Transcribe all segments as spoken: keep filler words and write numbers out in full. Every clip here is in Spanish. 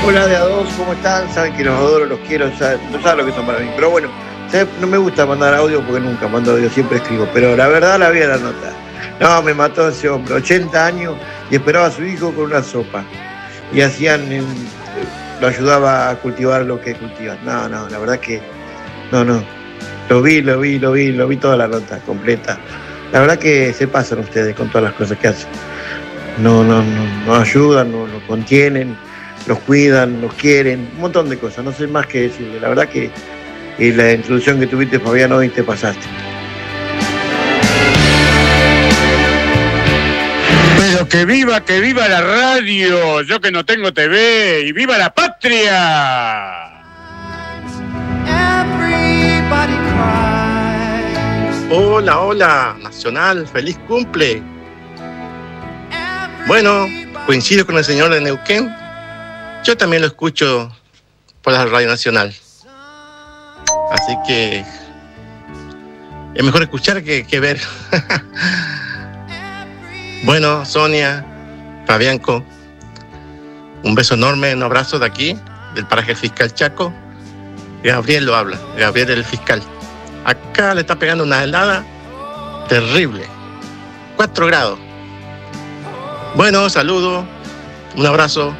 Hola de a dos, ¿cómo están? Saben que los adoro, los quiero, saben, no saben lo que son para mí. Pero bueno, ¿saben? No me gusta mandar audio porque nunca mando audio, siempre escribo. Pero la verdad la vi a la nota. No, me mató ese hombre, ochenta años, y esperaba a su hijo con una sopa. Y hacían, eh, lo ayudaba a cultivar lo que cultivan. No, no, la verdad que, no, no. Lo vi, lo vi, lo vi, lo vi toda la nota completa. La verdad que se pasan ustedes con todas las cosas que hacen. No, no, no, no ayudan, no, no contienen, los cuidan, los quieren, un montón de cosas, no sé más que decirle. La verdad que y la introducción que tuviste, Fabián, hoy te pasaste. Pero que viva, que viva la radio, yo que no tengo T V, y viva la patria. Hola, hola, Nacional, feliz cumple. Bueno, coincido con el señor de Neuquén. Yo también lo escucho por la Radio Nacional. Así que es mejor escuchar que, que ver. Bueno, Sonia, Fabianco, un beso enorme, un abrazo de aquí, del paraje Fiscal Chaco. Gabriel lo habla, Gabriel el fiscal. Acá le está pegando una helada terrible, cuatro grados. Bueno, saludo, un abrazo.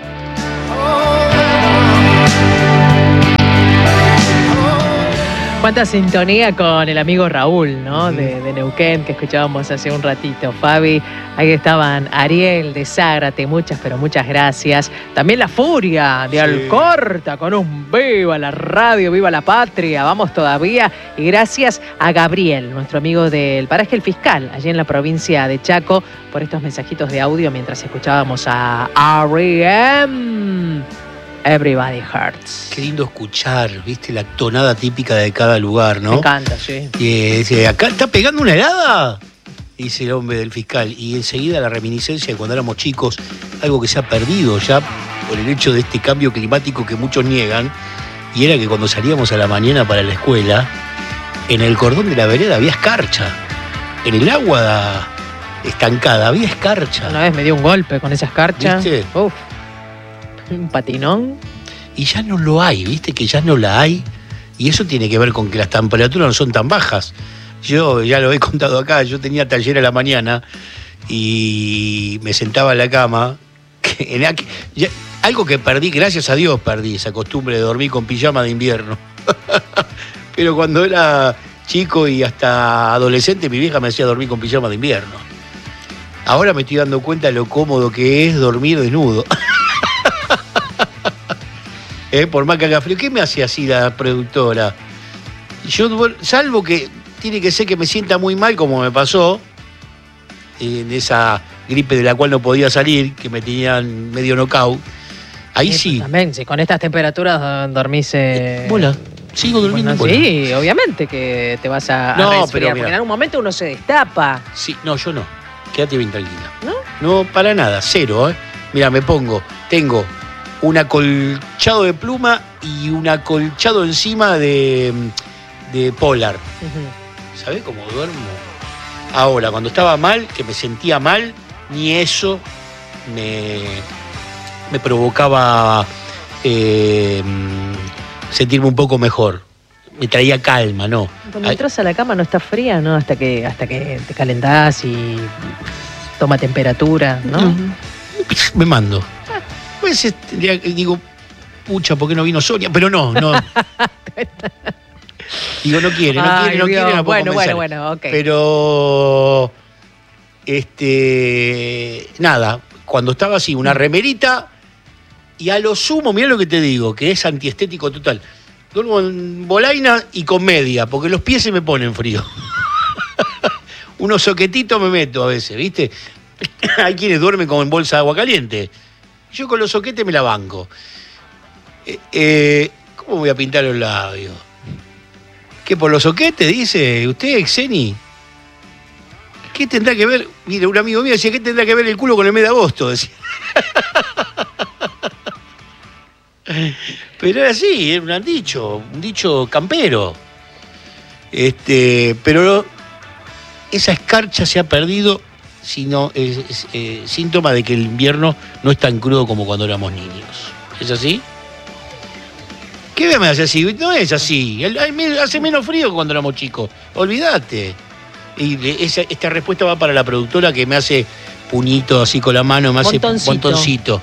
Cuánta sintonía con el amigo Raúl, ¿no? De, de Neuquén, que escuchábamos hace un ratito. Fabi, ahí estaban Ariel de Zárate, muchas, pero muchas gracias. También La Furia de sí. Alcorta, con un viva la radio, viva la patria, vamos todavía. Y gracias a Gabriel, nuestro amigo del paraje El Fiscal, allí en la provincia de Chaco, por estos mensajitos de audio mientras escuchábamos a R E M. Everybody Hurts. Qué lindo escuchar, viste, la tonada típica de cada lugar, ¿no? Me encanta, sí. Y dice, ¿acá está pegando una helada? Dice el hombre del fiscal. Y enseguida la reminiscencia de cuando éramos chicos, algo que se ha perdido ya por el hecho de este cambio climático que muchos niegan, y era que cuando salíamos a la mañana para la escuela, en el cordón de la vereda había escarcha. En el agua estancada había escarcha. Una vez me dio un golpe con esa escarcha. ¿Viste? Uf. Un patinón. Y ya no lo hay, viste que ya no la hay. Y eso tiene que ver con que las temperaturas no son tan bajas. Yo ya lo he contado acá, yo tenía taller a la mañana y me sentaba en la cama. Que en aqu... ya, algo que perdí, gracias a Dios perdí esa costumbre de dormir con pijama de invierno. Pero cuando era chico y hasta adolescente, mi vieja me hacía dormir con pijama de invierno. Ahora me estoy dando cuenta de lo cómodo que es dormir desnudo. Eh, por más que haga frío. ¿Qué me hace así la productora? Yo, salvo que tiene que ser que me sienta muy mal, como me pasó en esa gripe de la cual no podía salir, que me tenían medio knockout. Ahí sí. sí. También, si con estas temperaturas dormís... Eh... Bola, sigo durmiendo bueno, en bola. Sí, obviamente que te vas a, no, a resfriar, pero porque en algún momento uno se destapa. Sí, no, yo no. Quédate bien tranquila. ¿No? No, para nada, cero, ¿eh? Mira, me pongo, tengo un acolchado de pluma y un acolchado encima de, de Polar. Uh-huh. ¿Sabés cómo duermo? Ahora, cuando estaba mal, que me sentía mal, ni eso me, me provocaba eh, sentirme un poco mejor. Me traía calma, ¿no? Cuando entras a la cama no está fría, ¿no? Hasta que, hasta que te calentás y toma temperatura, ¿no? Uh-huh. Me mando. A veces digo, pucha, ¿por qué no vino Sonia? Pero no, no. Digo, no quiere, no quiere, no Dios. quiere. No bueno, bueno, bueno, ok. Pero, este, nada, cuando estaba así, una remerita y a lo sumo, mirá lo que te digo, que es antiestético total. Duermo en bolaina y con media, porque los pies se me ponen frío. Unos soquetitos me meto a veces, ¿viste? Hay quienes duermen como en bolsa de agua caliente. Yo con los soquetes me la banco. Eh, eh, ¿Cómo voy a pintar los labios? ¿Qué, por los soquetes, dice usted, Xeni? ¿Qué tendrá que ver? Mire, un amigo mío decía, ¿qué tendrá que ver el culo con el mes de agosto? Decía. Pero era así, era un dicho, un dicho campero. Este, pero esa escarcha se ha perdido, sino es, es eh, síntoma de que el invierno no es tan crudo como cuando éramos niños. ¿Es así? ¿Qué me hace así? No es así. El- el- Hace menos frío que cuando éramos chicos. Olvídate. Y le- esa- esta respuesta va para la productora que me hace puñito así con la mano, me hace Montoncito. montoncito.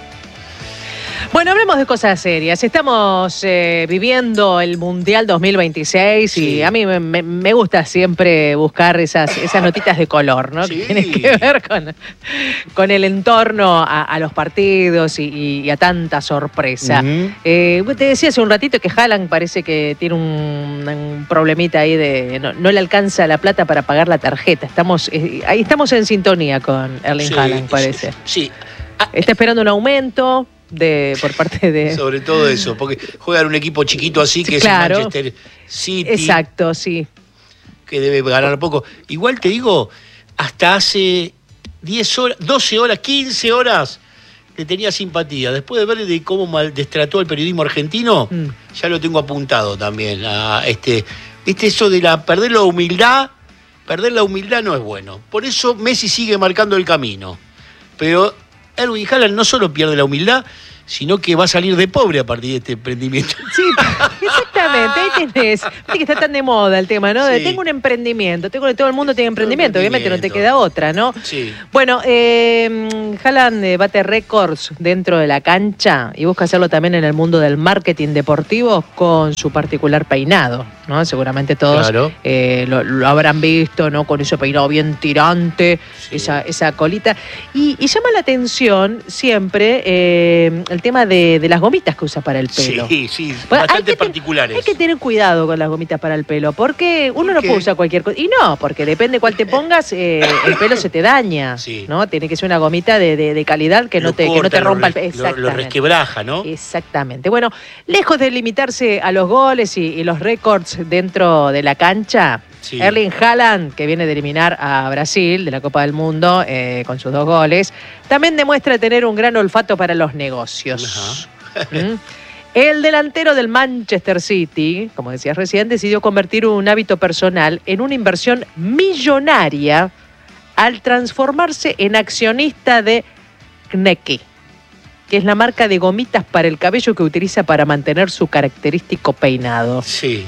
Bueno, hablemos de cosas serias. Estamos eh, viviendo el Mundial dos mil veintiséis Sí. y a mí me, me- me gusta siempre buscar esas, esas notitas de color, ¿no? Sí. Que tienen que ver con, con el entorno a, a los partidos y, y- y a tanta sorpresa. Ujú. Eh, te decía hace un ratito que Haaland parece que tiene un, un problemita ahí de no, no le alcanza la plata para pagar la tarjeta. Estamos eh, ahí estamos en sintonía con Erling Sí, Haaland, parece. Sí, sí. Ah, Está esperando un aumento de por parte de sobre todo eso, porque juega en un equipo chiquito así que Claro. es el Manchester City, Exacto, sí. que debe ganar poco. Igual te digo, hasta hace diez horas, doce horas, quince horas le tenía simpatía. Después de ver de cómo mal destrató el periodismo argentino, Mm. ya lo tengo apuntado también. A este, este eso de la perder la humildad, perder la humildad no es bueno. Por eso Messi sigue marcando el camino. Pero Erling Haaland no solo pierde la humildad, sino que va a salir de pobre a partir de este emprendimiento. Sí, exactamente, ahí tenés. Viste que está tan de moda el tema, ¿no? De Sí. tengo un emprendimiento, tengo, todo el mundo tiene emprendimiento, obviamente no te Emprendimiento. queda otra, ¿no? Sí. Bueno, eh, Haaland eh, bate récords dentro de la cancha y busca hacerlo también en el mundo del marketing deportivo con su particular peinado, ¿no? Seguramente todos Claro. eh, lo, lo habrán visto, ¿no? Con ese peinado bien tirante, Sí. esa, esa colita. Y, y llama la atención siempre eh, el tema de, de las gomitas que usa para el pelo. Sí, sí, Bueno, hay bastante que ten- particulares. Hay que tener cuidado con las gomitas para el pelo, porque uno ¿Por no qué? puede usar cualquier cosa. Y no, porque depende cuál te pongas, eh, el pelo se te daña. Sí. ¿No? Tiene que ser una gomita de, de- de calidad que no Lo te, que no corta, te rompa el lo, pelo. res- lo- lo Exactamente. resquebraja, ¿no? Exactamente. Bueno, lejos de limitarse a los goles y, y los récords dentro de la cancha, Sí. Erling Haaland, que viene de eliminar a Brasil de la Copa del Mundo eh, con sus dos goles, también demuestra tener un gran olfato para los negocios. ¿Mm? El delantero del Manchester City, como decías recién, decidió convertir un hábito personal en una inversión millonaria al transformarse en accionista de Kneki, que es la marca de gomitas para el cabello que utiliza para mantener su característico peinado. Sí.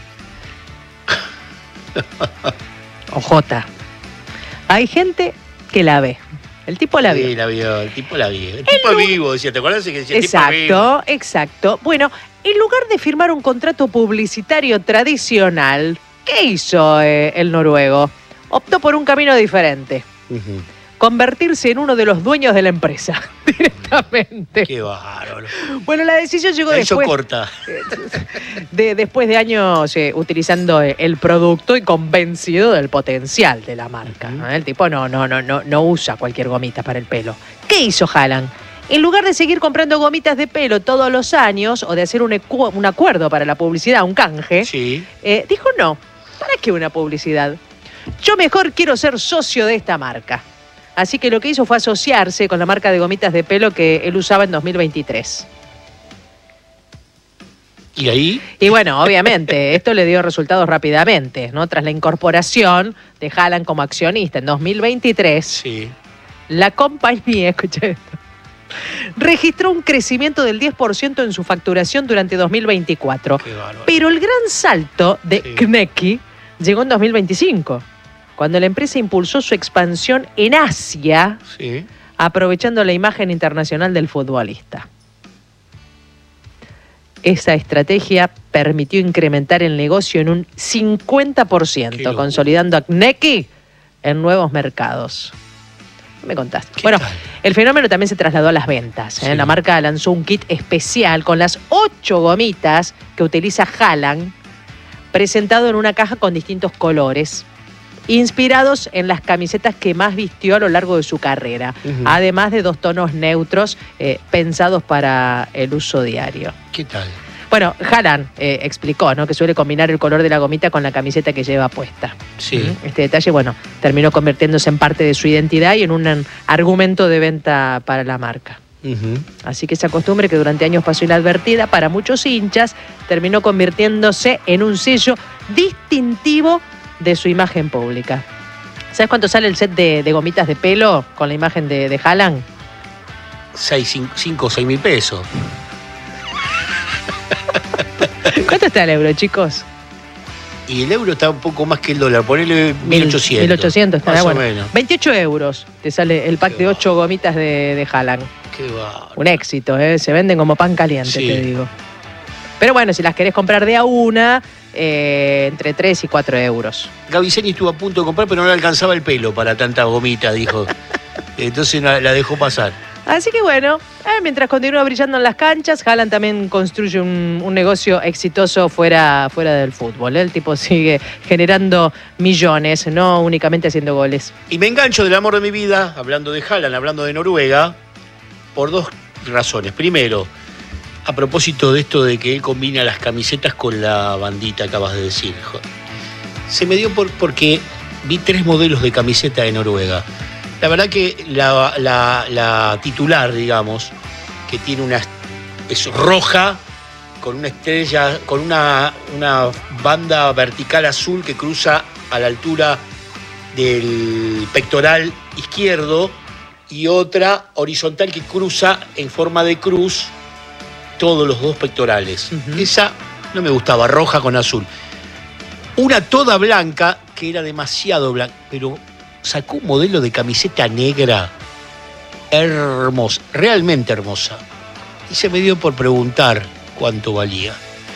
Ojota. Hay gente que la ve. El tipo la Sí, ve. la vio, el tipo la vio. El tipo es vivo, decía, ¿te acuerdas que decía el tipo es vivo? Exacto, exacto. Bueno, en lugar de firmar un contrato publicitario tradicional, ¿qué hizo eh, el noruego? Optó por un camino diferente. Ujú. Convertirse en uno de los dueños de la empresa, directamente. Qué bárbaro. Bueno, la decisión llegó Eso después corta. de, después de años eh, utilizando eh, el producto y convencido del potencial de la marca. Ujú. ¿no? El tipo no, no, no, no, no usa cualquier gomita para el pelo. ¿Qué hizo Haaland? En lugar de seguir comprando gomitas de pelo todos los años o de hacer un, ecu- un acuerdo para la publicidad, un canje, Sí. eh, dijo no, ¿para qué una publicidad? Yo mejor quiero ser socio de esta marca. Así que lo que hizo fue asociarse con la marca de gomitas de pelo que él usaba en dos mil veintitrés. ¿Y ahí? Y bueno, obviamente, esto le dio resultados rápidamente, ¿no? Tras la incorporación de Haaland como accionista en dos mil veintitrés, Sí. la compañía, escucha esto, registró un crecimiento del diez por ciento en su facturación durante dos mil veinticuatro. Qué bárbaro. Pero el gran salto de Sí. Kneki llegó en dos mil veinticinco, cuando la empresa impulsó su expansión en Asia, Sí. aprovechando la imagen internacional del futbolista. Esa estrategia permitió incrementar el negocio en un cincuenta por Qué ciento, locura. consolidando a Kneki en nuevos mercados. ¿Qué me contaste? ¿Qué Bueno, tal? el fenómeno también se trasladó a las ventas. ¿eh? Sí. La marca lanzó un kit especial con las ocho gomitas que utiliza Haaland, presentado en una caja con distintos colores, inspirados en las camisetas que más vistió a lo largo de su carrera, Ujú. además de dos tonos neutros eh, pensados para el uso diario. ¿Qué tal? Bueno, Haaland eh, explicó, ¿no?, que suele combinar el color de la gomita con la camiseta que lleva puesta. Sí. ¿Mm? Este detalle, bueno, terminó convirtiéndose en parte de su identidad y en un an- argumento de venta para la marca. Ujú. Así que esa costumbre que durante años pasó inadvertida para muchos hinchas, terminó convirtiéndose en un sello distintivo de su imagen pública. ¿Sabes cuánto sale el set de, de gomitas de pelo con la imagen de, de Haaland? Seis, cinco, cinco o seis mil pesos. ¿Cuánto está el euro, chicos? Y el euro está un poco más que el dólar, ponele mil ochocientos. mil ochocientos estará, más bueno. o menos. veintiocho euros te sale el pack Qué de va. ocho gomitas de, de Haaland. Qué bárbaro. Un éxito, ¿eh? Se venden como pan caliente, Sí. te digo. Pero bueno, si las querés comprar de a una, eh, entre tres y cuatro euros. Gaviceni estuvo a punto de comprar, pero no le alcanzaba el pelo para tanta gomita, dijo. Entonces la, la dejó pasar. Así que bueno, eh, mientras continúa brillando en las canchas, Haaland también construye un, un negocio exitoso fuera, fuera del fútbol. ¿eh? El tipo sigue generando millones, no únicamente haciendo goles. Y me engancho del amor de mi vida, hablando de Haaland, hablando de Noruega, por dos razones. Primero, a propósito de esto de que él combina las camisetas con la bandita, acabas de decir. Se me dio por, porque vi tres modelos de camiseta de Noruega. La verdad que la, la, la titular, digamos, que tiene una es roja con una estrella, con una, una banda vertical azul que cruza a la altura del pectoral izquierdo y otra horizontal que cruza en forma de cruz todos los dos pectorales. Uh-huh. Esa no me gustaba, roja con azul. Una toda blanca, que era demasiado blanca, pero sacó un modelo de camiseta negra hermosa, realmente hermosa. Y se me dio por preguntar cuánto valía.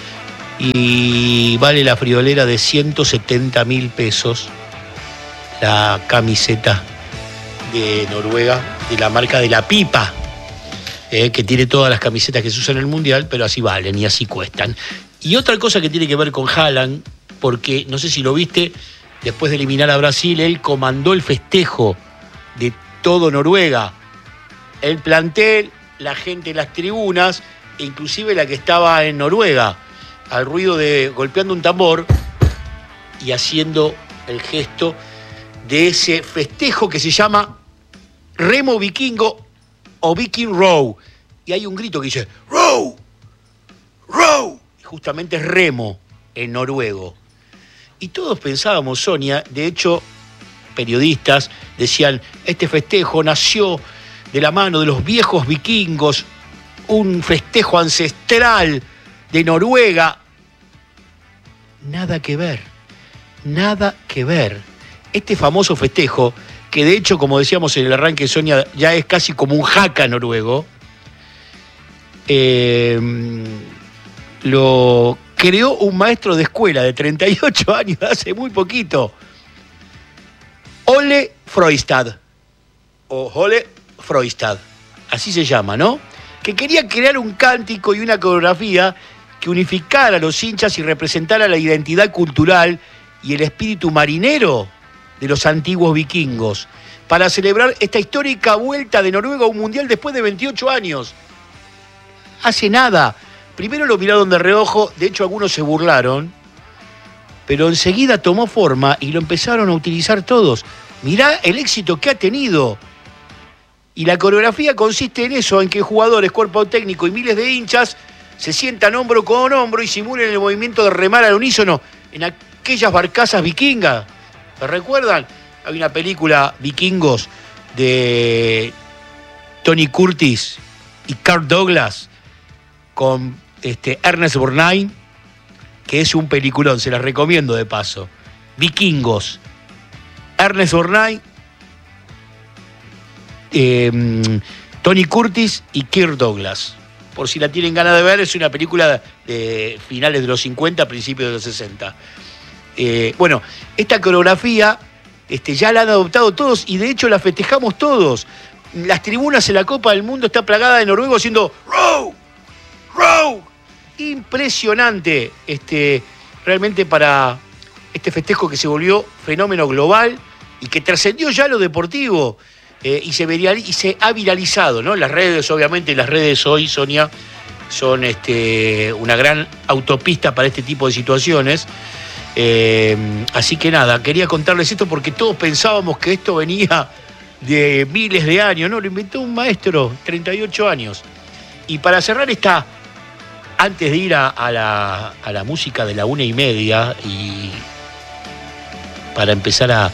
Y vale la friolera de ciento setenta mil pesos la camiseta de Noruega, de la marca de la Pipa, eh, que tiene todas las camisetas que se usan en el Mundial, pero así valen y así cuestan. Y otra cosa que tiene que ver con Haaland, porque no sé si lo viste, después de eliminar a Brasil, él comandó el festejo de todo Noruega. El plantel, la gente en las tribunas, e inclusive la que estaba en Noruega, al ruido de golpeando un tambor y haciendo el gesto de ese festejo que se llama Remo Vikingo o Viking Row. Y hay un grito que dice Row, Row. Y justamente es remo en noruego. Y todos pensábamos, Sonia, de hecho, periodistas decían, este festejo nació de la mano de los viejos vikingos, un festejo ancestral de Noruega. Nada que ver, nada que ver. Este famoso festejo, que de hecho, como decíamos en el arranque, Sonia, ya es casi como un haka noruego, eh, lo creó un maestro de escuela de treinta y ocho años, hace muy poquito. Ole Frøystad, o Ole Frøystad, así se llama, ¿no? Que quería crear un cántico y una coreografía que unificara a los hinchas y representara la identidad cultural y el espíritu marinero de los antiguos vikingos, para celebrar esta histórica vuelta de Noruega a un mundial después de veintiocho años. Hace nada. Primero lo miraron de reojo, de hecho algunos se burlaron, pero enseguida tomó forma y lo empezaron a utilizar todos. Mirá el éxito que ha tenido. Y la coreografía consiste en eso, en que jugadores, cuerpo técnico y miles de hinchas se sientan hombro con hombro y simulen el movimiento de remar al unísono en aquellas barcazas vikingas. ¿Se recuerdan? Hay una película, Vikingos, de Tony Curtis y Kirk Douglas, con este, Ernest Borgnine, que es un peliculón, se las recomiendo de paso. Vikingos, Ernest Borgnine, eh, Tony Curtis y Kirk Douglas. Por si la tienen ganas de ver, es una película de finales de los cincuenta, principios de los sesenta. Eh, bueno, esta coreografía este, ya la han adoptado todos y de hecho la festejamos todos. Las tribunas en la Copa del Mundo está plagada de noruegos haciendo row, row. Impresionante, este, realmente para este festejo que se volvió fenómeno global y que trascendió ya lo deportivo eh, y, se viral, y se ha viralizado, ¿no? Las redes, obviamente, las redes hoy, Sonia, son este, una gran autopista para este tipo de situaciones. Eh, así que nada, quería contarles esto porque todos pensábamos que esto venía de miles de años, ¿no? Lo inventó un maestro, treinta y ocho años. Y para cerrar esta, antes de ir a, a, la, a la música de la una y media y para empezar a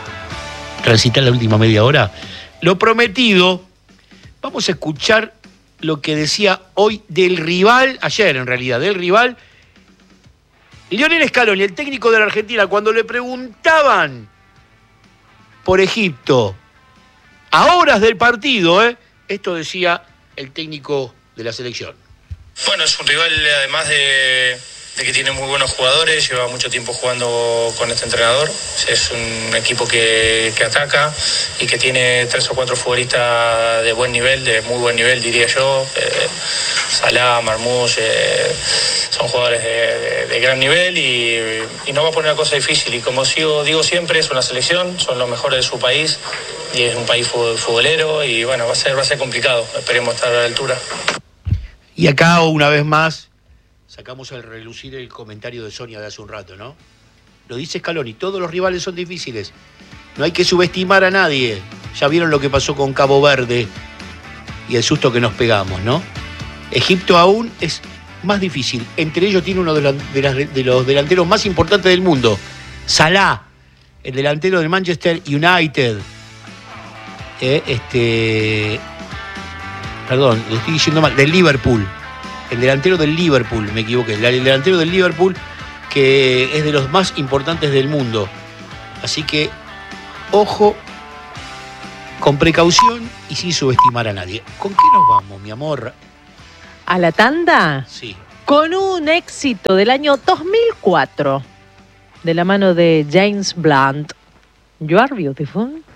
transitar la última media hora, lo prometido, vamos a escuchar lo que decía hoy del rival, ayer en realidad, del rival, Lionel Scaloni, el técnico de la Argentina, cuando le preguntaban por Egipto, a horas del partido, ¿eh? Esto decía el técnico de la selección. Bueno, es un rival además de, de que tiene muy buenos jugadores, lleva mucho tiempo jugando con este entrenador. Es un equipo que, que ataca y que tiene tres o cuatro futbolistas de buen nivel, de muy buen nivel diría yo. Eh, Salah, Marmoush, eh, son jugadores de, de, de gran nivel y, y no va a poner una cosa difícil. Y como sigo, digo siempre, es una selección, son los mejores de su país y es un país futbolero y bueno, va a ser, va a ser complicado. Esperemos estar a la altura. Y acá, una vez más, sacamos al relucir el comentario de Sonia de hace un rato, ¿no? Lo dice Scaloni, todos los rivales son difíciles. No hay que subestimar a nadie. Ya vieron lo que pasó con Cabo Verde y el susto que nos pegamos, ¿no? Egipto aún es más difícil. Entre ellos tiene uno de los, de las, de los delanteros más importantes del mundo, Salah, el delantero del Manchester United. Eh, este... Perdón, lo estoy diciendo mal, del Liverpool. El delantero del Liverpool, me equivoqué. El delantero del Liverpool, que es de los más importantes del mundo. Así que, ojo, con precaución y sin subestimar a nadie. ¿Con qué nos vamos, mi amor? ¿A la tanda? Sí. Con un éxito del año dos mil cuatro, de la mano de James Blunt. You Are Beautiful.